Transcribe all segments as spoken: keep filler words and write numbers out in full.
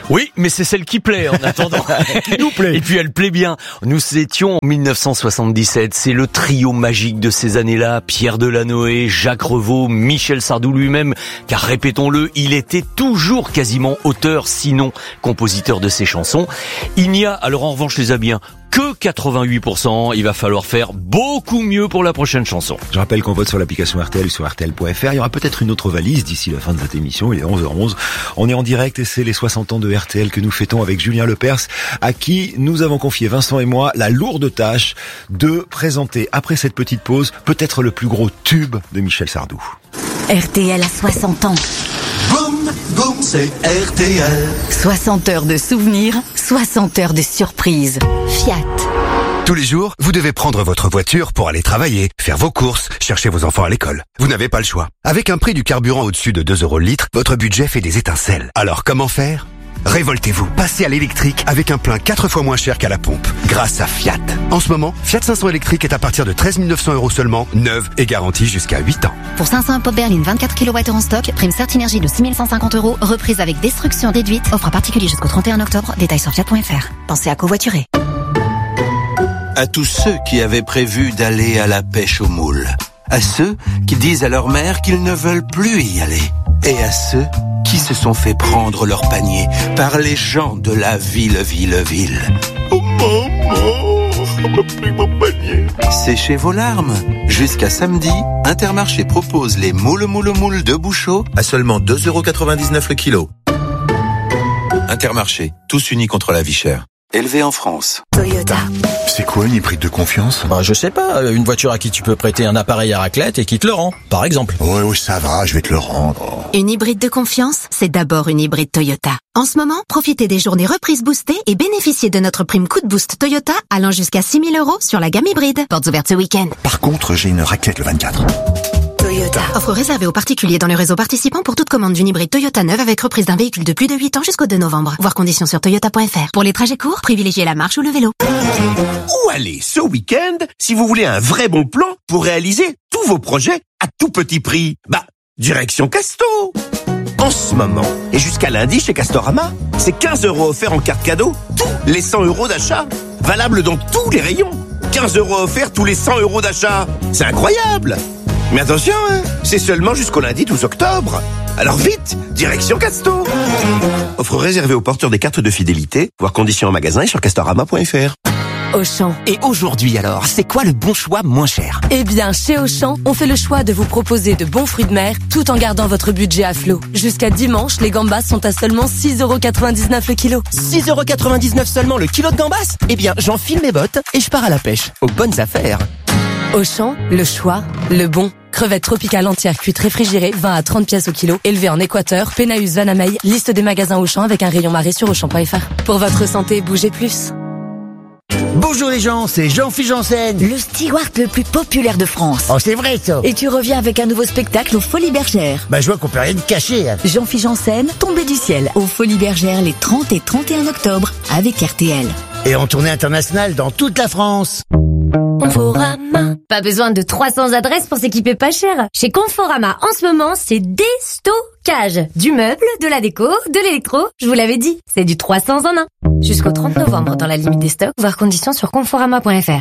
Oui, mais c'est celle qui plaît en attendant. Qui nous plaît. Et puis elle plaît bien. Nous étions en dix-neuf cent soixante-dix-sept. C'est le trio magique de ces années-là. Pierre Delanoë, Jacques Revaux, Michel Sardou lui-même. Car répétons-le, il était toujours quasiment auteur, sinon compositeur de ses chansons. Il n'y a, alors en revanche les amis, que quatre-vingt-huit pour cent. Il va falloir faire beaucoup mieux pour la prochaine chanson. Je rappelle qu'on vote sur l'application R T L ou sur R T L point F R. Il y aura peut-être une autre valise d'ici la fin de cette émission. Il est onze heures onze. On est en direct et c'est les soixante ans de R T L que nous fêtons avec Julien Lepers, à qui nous avons confié, Vincent et moi, la lourde tâche de présenter, après cette petite pause, peut-être le plus gros tube de Michel Sardou. R T L a soixante ans. Boum, boum, c'est R T L. soixante heures de souvenirs, soixante heures de surprises. Fiat. Tous les jours, vous devez prendre votre voiture pour aller travailler, faire vos courses, chercher vos enfants à l'école. Vous n'avez pas le choix. Avec un prix du carburant au-dessus de deux euros le litre, votre budget fait des étincelles. Alors comment faire ? Révoltez-vous, passez à l'électrique avec un plein quatre fois moins cher qu'à la pompe, grâce à Fiat. En ce moment, Fiat cinq cents électrique est à partir de treize mille neuf cents euros seulement, neuve et garantie jusqu'à huit ans. Pour cinq cents pop berline vingt-quatre kilowattheures en stock, prime Certinergie de six mille cent cinquante euros, reprise avec destruction déduite, offre à particulier jusqu'au trente et un octobre, détails sur fiat point F R. Pensez à covoiturer. À tous ceux qui avaient prévu d'aller à la pêche aux moules, à ceux qui disent à leur mère qu'ils ne veulent plus y aller, et à ceux qui se sont fait prendre leur panier par les gens de la ville, ville, ville. Oh maman, on m'a pris mon panier. Séchez vos larmes. Jusqu'à samedi, Intermarché propose les moules, moules, moules de Bouchot à seulement deux euros quatre-vingt-dix-neuf le kilo. Intermarché, tous unis contre la vie chère. Élevé en France. Toyota. C'est quoi une hybride de confiance ? Bah, je sais pas, une voiture à qui tu peux prêter un appareil à raclette et qui te le rend, par exemple. Ouais, ouais, ça va, je vais te le rendre. Une hybride de confiance, c'est d'abord une hybride Toyota. En ce moment, profitez des journées reprises boostées et bénéficiez de notre prime coup de boost Toyota allant jusqu'à six mille euros sur la gamme hybride. Portes ouvertes ce week-end. Par contre, j'ai une raclette le vingt-quatre. Toyota. Offre réservée aux particuliers dans le réseau participant pour toute commande d'une hybride Toyota neuve avec reprise d'un véhicule de plus de huit ans jusqu'au deux novembre. Voir conditions sur toyota point F R. Pour les trajets courts, privilégiez la marche ou le vélo. Où aller ce week-end si vous voulez un vrai bon plan pour réaliser tous vos projets à tout petit prix ? Bah, direction Casto. En ce moment, et jusqu'à lundi chez Castorama, c'est quinze euros offerts en carte cadeau, tous les cent euros d'achat. Valable dans tous les rayons. quinze euros offerts tous les cent euros d'achat. C'est incroyable. Mais attention, hein, c'est seulement jusqu'au lundi douze octobre. Alors vite, direction Casto. Offre réservée aux porteurs des cartes de fidélité. Voir conditions en magasin et sur castorama point F R. Auchan. Et aujourd'hui alors, c'est quoi le bon choix moins cher ? Eh bien, chez Auchan, on fait le choix de vous proposer de bons fruits de mer tout en gardant votre budget à flot. Jusqu'à dimanche, les gambas sont à seulement six euros quatre-vingt-dix-neuf le kilo. six euros quatre-vingt-dix-neuf seulement le kilo de gambas ? Eh bien, j'enfile mes bottes et je pars à la pêche. Aux bonnes affaires. Auchan, le choix, le bon. Crevettes tropicales entières cuites réfrigérées, vingt à trente pièces au kilo, élevées en Équateur, Pénaüs, Vanamey, liste des magasins Auchan avec un rayon marée sur auchan point F R. Pour votre santé, bougez plus. Bonjour les gens, c'est Jean-Philippe Janssen. Le steward le plus populaire de France. Oh, c'est vrai ça. Et tu reviens avec un nouveau spectacle aux Folies Bergères. Bah, je vois qu'on peut rien te cacher. Hein. Jean-Philippe Janssen, tombé du ciel, aux Folies Bergères les trente et trente et un octobre, avec R T L. Et en tournée internationale dans toute la France. Conforama. Pas besoin de trois cents adresses pour s'équiper pas cher. Chez Conforama, en ce moment, c'est déstockage. Du meuble, de la déco, de l'électro. Je vous l'avais dit, c'est du trois cents en un. Jusqu'au trente novembre dans la limite des stocks, voir conditions sur conforama point F R.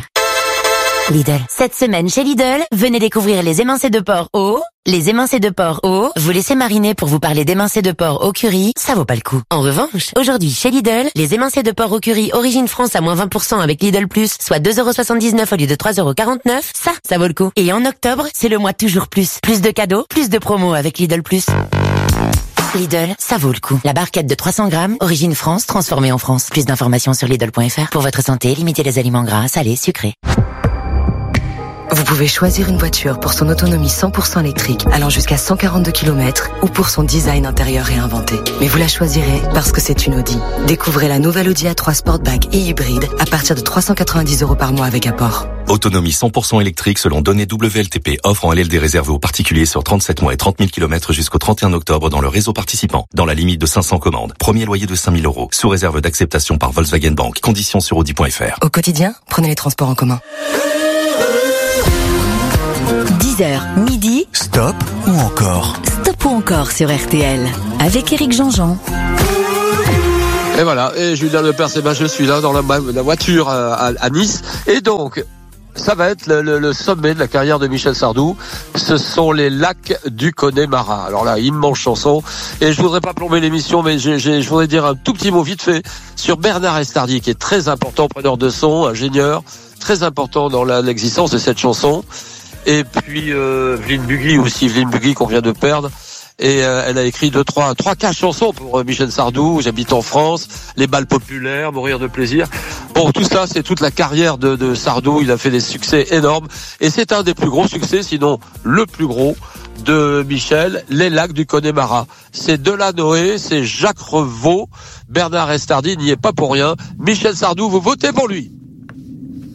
Lidl. Cette semaine chez Lidl, venez découvrir les émincés de porc au... Les émincés de porc au... Vous laissez mariner pour vous parler d'émincés de porc au curry, ça vaut pas le coup. En revanche, aujourd'hui chez Lidl, les émincés de porc au curry Origine France à moins vingt pour cent avec Lidl Plus, soit deux euros soixante-dix-neuf au lieu de trois euros quarante-neuf, ça, ça vaut le coup. Et en octobre, c'est le mois toujours plus. Plus de cadeaux, plus de promos avec Lidl Plus. Lidl, ça vaut le coup. La barquette de trois cents grammes, Origine France, transformée en France. Plus d'informations sur Lidl point F R. Pour votre santé, limitez les aliments gras, salés, sucrés. Vous pouvez choisir une voiture pour son autonomie cent pour cent électrique allant jusqu'à cent quarante-deux kilomètres ou pour son design intérieur réinventé. Mais vous la choisirez parce que c'est une Audi. Découvrez la nouvelle Audi A trois Sportback et hybride à partir de trois cent quatre-vingt-dix euros par mois avec apport. Autonomie cent pour cent électrique selon données W L T P. Offre en L L D réservée aux particuliers sur trente-sept mois et trente mille kilomètres jusqu'au trente et un octobre dans le réseau participant. Dans la limite de cinq cents commandes. Premier loyer de cinq mille euros. Sous réserve d'acceptation par Volkswagen Bank. Conditions sur audi point F R. Au quotidien, prenez les transports en commun. dix heures, midi. Stop ou encore ? Stop ou encore sur R T L. Avec Éric Jean-Jean. Et voilà, et Julien Lepers, eh ben, je suis là dans la, la voiture à, à, à Nice. Et donc, ça va être le, le, le sommet de la carrière de Michel Sardou. Ce sont les lacs du Connemara. Alors là, immense chanson. Et je voudrais pas plomber l'émission, mais j'ai, j'ai, je voudrais dire un tout petit mot vite fait sur Bernard Estardi, qui est très important, preneur de son, ingénieur, très important dans la, l'existence de cette chanson. Et puis euh, Evelyne Bugui aussi, Evelyne Bugui qu'on vient de perdre. Et euh, elle a écrit deux, trois, trois, quatre chansons pour euh, Michel Sardou. J'habite en France, Les balles populaires, Mourir de plaisir. Bon, tout ça, c'est toute la carrière de, de Sardou. Il a fait des succès énormes. Et c'est un des plus gros succès, sinon le plus gros, de Michel, Les lacs du Connemara. C'est Delanoë, c'est Jacques Revaux. Bernard Estardi n'y est pas pour rien. Michel Sardou, vous votez pour lui.